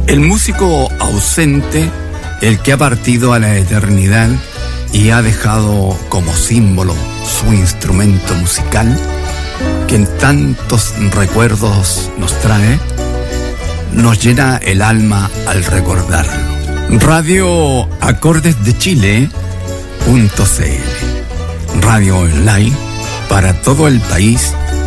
El músico ausente, el que ha partido a la eternidad y ha dejado como símbolo su instrumento musical, que en tantos recuerdos nos trae, nos llena el alma al recordarlo. Radio Acordes de Chile.cl, radio online para todo el país